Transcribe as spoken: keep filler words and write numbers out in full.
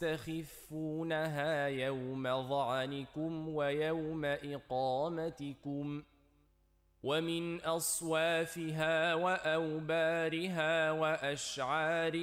تستخفونها يوم ظعنكم ويوم إقامتكم ومن أصوافها وأوبارها وأشعارها